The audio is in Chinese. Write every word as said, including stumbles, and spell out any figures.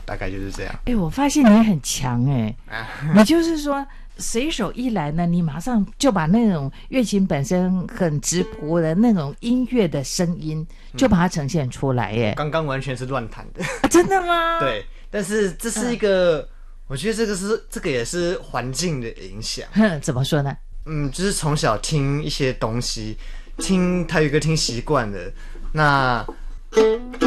大概就是这样。 哎、欸，我发现你很强哎、欸，啊、你就是说随手一来呢，你马上就把那种乐琴本身很直朴的那种音乐的声音，就把它呈现出来耶。 刚刚完全是乱弹的、 啊，真的吗？ 对，但是这是一个，嗯、我觉得这个是这个也是环境的影响。 哼，怎么说呢？ 嗯，就是从小听一些东西，听台语歌听习惯了，那。